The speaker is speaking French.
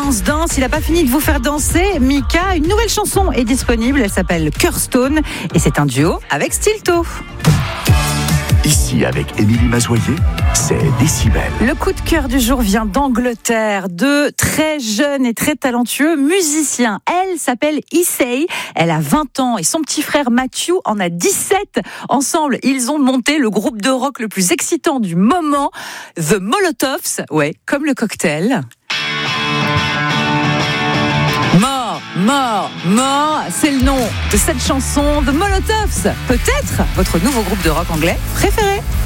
Danse. Il n'a pas fini de vous faire danser. Mika, une nouvelle chanson est disponible. Elle s'appelle Curstone et c'est un duo avec Stilto. Ici, avec Émilie Mazoyer, c'est Décibel. Le coup de cœur du jour vient d'Angleterre. Deux très jeunes et très talentueux musiciens. Elle s'appelle Issei, elle a 20 ans et son petit frère Matthew en a 17. Ensemble, ils ont monté le groupe de rock le plus excitant du moment, The Molotovs, ouais, comme le cocktail. Mort, c'est le nom de cette chanson, The Molotovs. Peut-être votre nouveau groupe de rock anglais préféré.